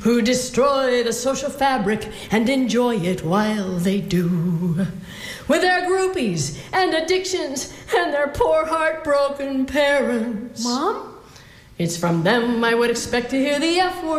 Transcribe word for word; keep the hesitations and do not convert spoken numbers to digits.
who destroy the social fabric and enjoy it while they do. With their groupies and addictions and their poor heartbroken parents. Mom? It's from them I would expect to hear the F word.